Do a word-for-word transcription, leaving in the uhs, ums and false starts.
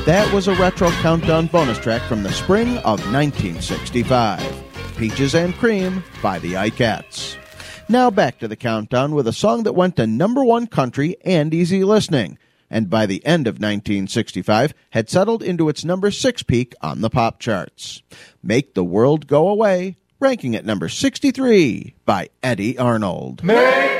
That was a Retro Countdown bonus track from the spring of nineteen sixty-five. Peaches and Cream by the Ikettes. Now back to the countdown with a song that went to number one country and easy listening, and by the end of nineteen sixty-five had settled into its number six peak on the pop charts. Make the World Go Away, ranking at number sixty-three by Eddie Arnold. Make